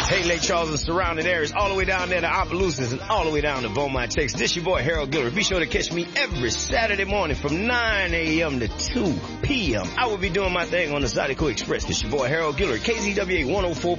Hey, Lake Charles and surrounding areas, all the way down there to Opelousas and all the way down to Beaumont, Texas. This your boy, Harold Guillory. Be sure to catch me every Saturday morning from 9 a.m. to 2 p.m. I will be doing my thing on the Zydeco Express. This your boy, Harold Guillory, KZWA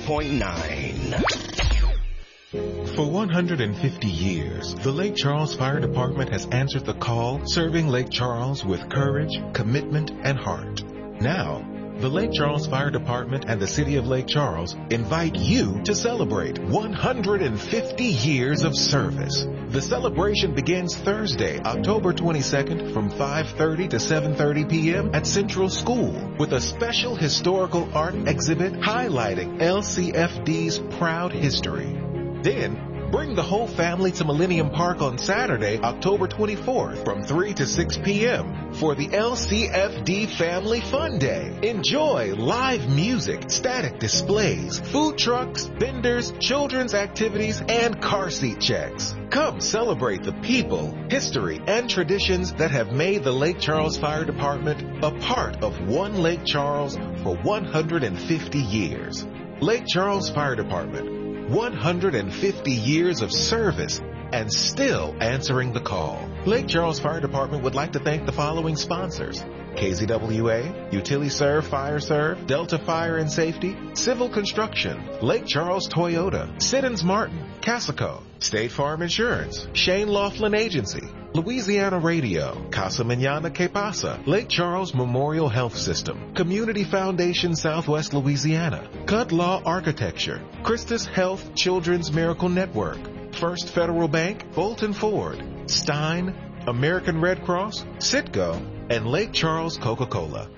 104.9. For 150 years, the Lake Charles Fire Department has answered the call, serving Lake Charles with courage, commitment, and heart. Now, the Lake Charles Fire Department and the City of Lake Charles invite you to celebrate 150 years of service. The celebration begins Thursday, October 22nd from 5:30 to 7:30 p.m. at Central School with a special historical art exhibit highlighting LCFD's proud history. Then, bring the whole family to Millennium Park on Saturday, October 24th from 3 to 6 p.m. for the LCFD Family Fun Day. Enjoy live music, static displays, food trucks, vendors, children's activities, and car seat checks. Come celebrate the people, history, and traditions that have made the Lake Charles Fire Department a part of One Lake Charles for 150 years. Lake Charles Fire Department. 150 years of service and still answering the call. Lake Charles Fire Department would like to thank the following sponsors: KZWA, UtiliServe Fire Serve, Delta Fire and Safety, Civil Construction, Lake Charles Toyota, Siddons Martin, Casico, State Farm Insurance, Shane Laughlin Agency, Louisiana Radio, Casa Manana Que Pasa, Lake Charles Memorial Health System, Community Foundation Southwest Louisiana, Cud Law Architecture, Christus Health Children's Miracle Network, First Federal Bank, Bolton Ford, Stein, American Red Cross, Citgo, and Lake Charles Coca-Cola.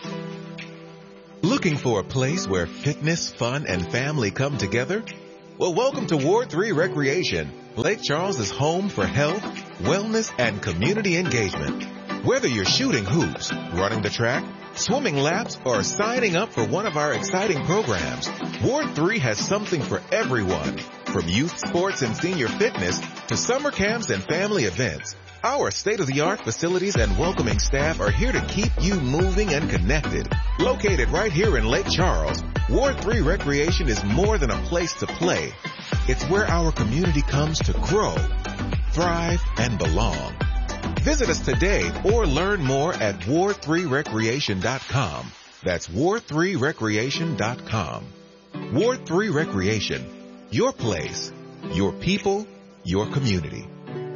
Looking for a place where fitness, fun, and family come together? Well, welcome to Ward 3 Recreation. Lake Charles is home for health, wellness, and community engagement. Whether you're shooting hoops, running the track, swimming laps, or signing up for one of our exciting programs, Ward 3 has something for everyone. From youth sports and senior fitness to summer camps and family events, our state-of-the-art facilities and welcoming staff are here to keep you moving and connected. Located right here in Lake Charles, Ward 3 Recreation is more than a place to play. It's where our community comes to grow, thrive, and belong. Visit us today or learn more at ward3recreation.com. That's ward3recreation.com. Ward 3 Recreation. Your place, your people, your community.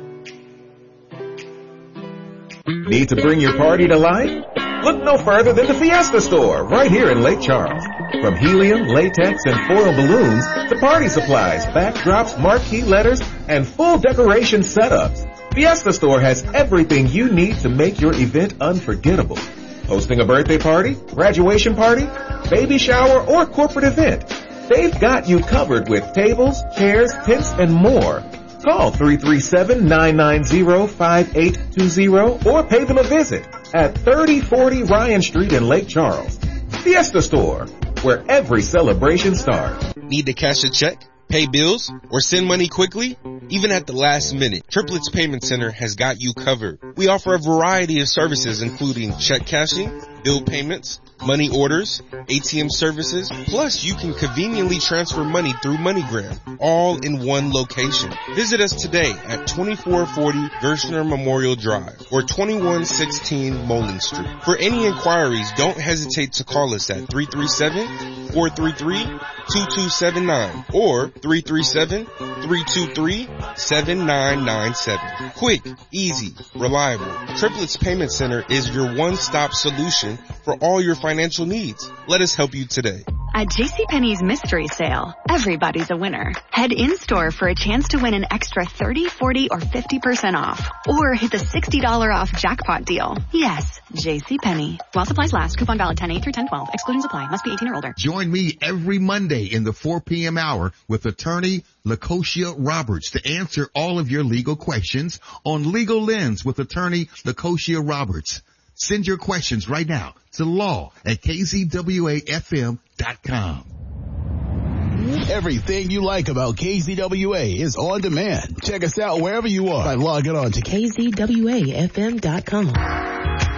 Need to bring your party to life? Look no further than the Fiesta Store right here in Lake Charles. From helium, latex, and foil balloons to party supplies, backdrops, marquee letters, and full decoration setups, Fiesta Store has everything you need to make your event unforgettable. Hosting a birthday party, graduation party, baby shower, or corporate event, they've got you covered with tables, chairs, tents, and more. Call 337-990-5820 or pay them a visit at 3040 Ryan Street in Lake Charles. Fiesta Store, where every celebration starts. Need to cash a check, pay bills, or send money quickly? Even at the last minute, Triplets Payment Center has got you covered. We offer a variety of services including check cashing, bill payments, money orders, ATM services, plus you can conveniently transfer money through MoneyGram, all in one location. Visit us today at 2440 Gershner Memorial Drive or 2116 Moline Street. For any inquiries, don't hesitate to call us at 337-433-2279 or 337-323-7997. Quick, easy, reliable. Triplets Payment Center is your one-stop solution for all your financial needs. Let us help you today. At JCPenney's mystery sale, everybody's a winner. Head in-store for a chance to win an extra 30, 40, or 50% off. Or hit the $60 off jackpot deal. Yes, JCPenney. While supplies last, coupon valid 10/8 through 10/12. Exclusions apply. Must be 18 or older. Join me every Monday in the 4 p.m. hour with attorney Lacosia Roberts to answer all of your legal questions on Legal Lens with attorney Lacosia Roberts. Send your questions right now to law@kzwafm.com. Everything you like about KZWA is on demand. Check us out wherever you are by logging on to kzwafm.com.